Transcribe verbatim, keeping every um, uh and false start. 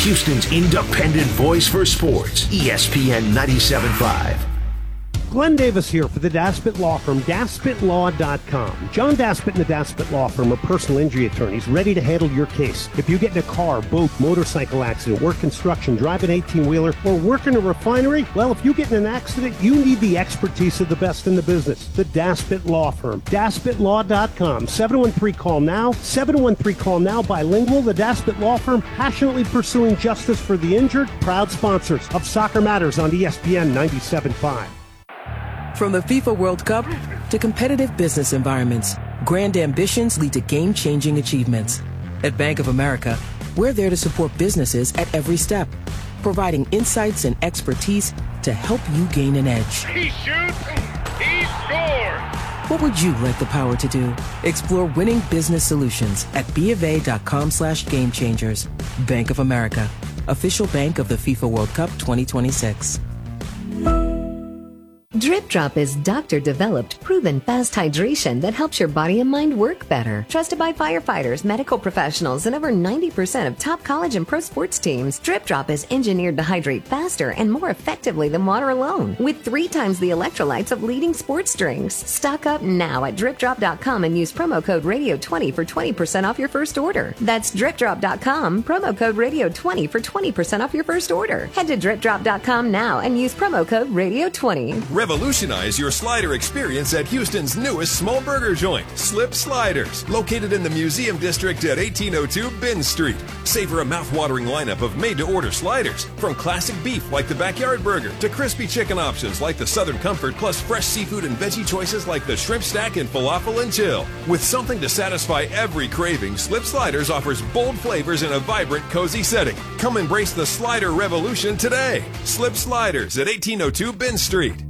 Houston's independent voice for sports, E S P N ninety-seven point five. Glenn Davis here for the Daspit Law Firm, Daspit Law dot com. John Daspit and the Daspit Law Firm are personal injury attorneys ready to handle your case. If you get in a car, boat, motorcycle accident, work construction, drive an eighteen-wheeler, or work in a refinery, well, if you get in an accident, you need the expertise of the best in the business. The Daspit Law Firm, Daspit Law dot com. seven one three call now, seven one three call now, bilingual. The Daspit Law Firm, passionately pursuing justice for the injured, proud sponsors of Soccer Matters on E S P N ninety-seven point five. From the FIFA World Cup to competitive business environments, grand ambitions lead to game-changing achievements. At Bank of America, we're there to support businesses at every step, providing insights and expertise to help you gain an edge. He shoots, he scores! What would you like the power to do? Explore winning business solutions at BofA.com slash game changers. Bank of America, official bank of the FIFA World Cup twenty twenty-six. Drip Drop is doctor-developed, proven fast hydration that helps your body and mind work better. Trusted by firefighters, medical professionals, and over ninety percent of top college and pro sports teams, Drip Drop is engineered to hydrate faster and more effectively than water alone, with three times the electrolytes of leading sports drinks. Stock up now at drip drop dot com and use promo code radio twenty for twenty percent off your first order. That's drip drop dot com, promo code radio twenty for twenty percent off your first order. Head to drip drop dot com now and use promo code radio twenty. Revolutionize your slider experience at Houston's newest small burger joint, Slip Sliders, located in the Museum District at eighteen oh two Binn Street. Savor a mouth-watering lineup of made-to-order sliders, from classic beef like the Backyard Burger to crispy chicken options like the Southern Comfort, plus fresh seafood and veggie choices like the Shrimp Stack and Falafel and Chill. With something to satisfy every craving, Slip Sliders offers bold flavors in a vibrant, cozy setting. Come embrace the slider revolution today. Slip Sliders at eighteen oh two Binn Street.